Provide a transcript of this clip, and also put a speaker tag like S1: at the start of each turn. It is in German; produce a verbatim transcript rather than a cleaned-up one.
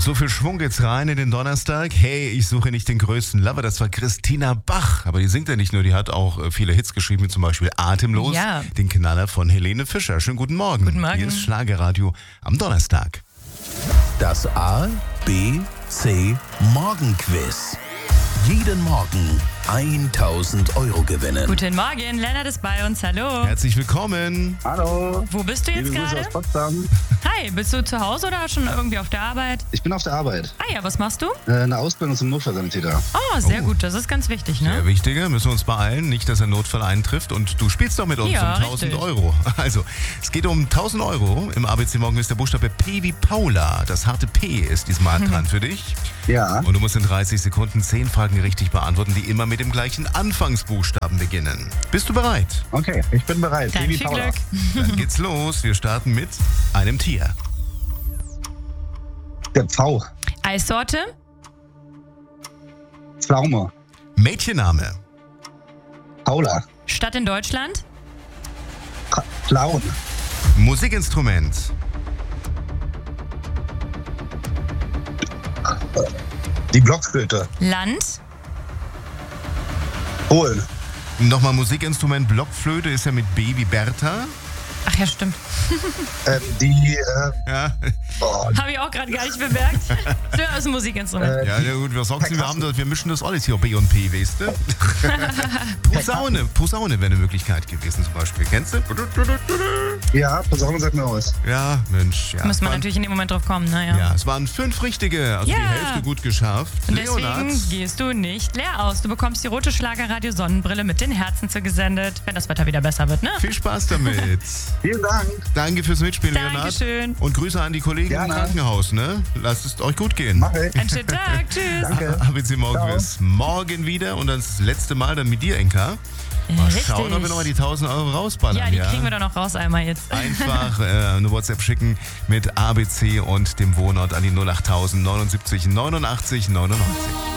S1: Mit so viel Schwung geht's rein in den Donnerstag. Hey, ich suche nicht den größten Lover. Das war Christina Bach. Aber die singt ja nicht nur, die hat auch viele Hits geschrieben, wie zum Beispiel Atemlos,
S2: ja.
S1: den Knaller von Helene Fischer. Schönen guten Morgen.
S2: Guten Morgen.
S1: Hier ist Schlagerradio am Donnerstag.
S3: Das A, B, C Morgenquiz. Jeden Morgen tausend Euro gewinnen.
S2: Guten Morgen, Lennart ist bei uns, hallo.
S1: Herzlich willkommen.
S4: Hallo.
S2: Wo bist du jetzt
S4: Liebe Grüße
S2: gerade?
S4: aus Potsdam.
S2: Hi, bist du zu Hause oder schon irgendwie auf der Arbeit?
S4: Ich bin auf der Arbeit.
S2: Ah ja, was machst du?
S4: Äh, eine Ausbildung zum Notfallsanitäter.
S2: Oh, sehr
S1: Oh.
S2: gut, das ist ganz wichtig,
S1: Sehr
S2: ne?
S1: wichtiger, müssen wir uns beeilen, nicht, dass ein Notfall eintrifft. Und du spielst doch mit uns
S2: Ja,
S1: um tausend
S2: richtig.
S1: Euro. Also, es geht um tausend Euro. Im A B C Morgen ist der Buchstabe P wie Paula. Das harte P ist diesmal dran für dich.
S4: Ja.
S1: Und du musst in dreißig Sekunden zehn Fragen richtig beantworten, die immer mit dem gleichen Anfangsbuchstaben beginnen. Bist du bereit?
S4: Okay, ich bin bereit.
S2: Dann
S4: Baby
S2: viel
S4: Paula.
S2: Glück.
S1: Dann geht's los. Wir starten mit einem Tier.
S4: Der Pfau.
S2: Eissorte,
S4: Pflaume.
S1: Mädchenname.
S4: Paula.
S2: Stadt in Deutschland,
S4: Ka- Clown.
S1: Musikinstrument.
S4: Die Blockflöte.
S2: Land,
S4: Polen.
S1: Nochmal Musikinstrument. Blockflöte ist ja mit B wie Bertha.
S2: ach ja, stimmt.
S4: Äh, die, äh,
S1: Ja,
S4: oh,
S2: Habe ich auch gerade gar nicht bemerkt. Ja, das ist ein Musikinstrument.
S1: ja, ja gut, was sagst du? Wir, haben das, wir mischen das alles hier, B und P, weißt du? Posaune, Posaune wäre eine Möglichkeit gewesen zum Beispiel. Kennst du?
S4: ja, Posaune sagt mir aus.
S1: Ja, Mensch. Ja,
S2: Muss
S1: es
S2: man
S1: waren,
S2: natürlich in dem Moment drauf kommen, naja.
S1: ja, es waren fünf richtige, also
S2: Ja.
S1: die Hälfte gut geschafft.
S2: Und
S1: Leonard,
S2: deswegen gehst du nicht leer aus. Du bekommst die rote Schlagerradio Sonnenbrille mit den Herzen zugesendet, wenn das Wetter wieder besser wird, ne?
S1: viel Spaß damit.
S4: Vielen Dank.
S1: Danke fürs Mitspielen, Leonard.
S2: Dankeschön.
S1: Und Grüße an die Kollegen
S4: Gerne.
S1: im Krankenhaus, ne? Lasst es euch gut gehen.
S4: Mach ich.
S2: Einen schönen Tag, tschüss.
S4: Danke.
S1: A B C Morgen
S4: Ciao.
S1: bis morgen wieder und das letzte Mal dann mit dir, Enka. Mal
S2: Richtig.
S1: schauen, ob wir nochmal die tausend Euro rausballern.
S2: Ja, die kriegen wir doch noch raus einmal jetzt.
S1: Einfach äh, eine WhatsApp schicken mit A B C und dem Wohnort an die null acht null null neunundsiebzig neunundachtzig neunundneunzig.